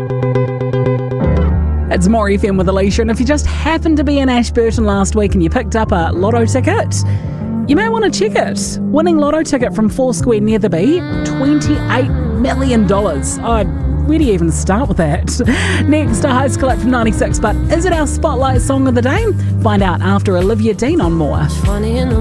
It's More FM with Alicia, and if you just happened to be in Ashburton last week and you picked up a lotto ticket, you may want to check it. Winning lotto ticket from Foursquare Netherby, $28 million. Where do you even start with that? Next, a High School Act from 96, but is it our Spotlight Song of the Day? Find out after Olivia Dean on More.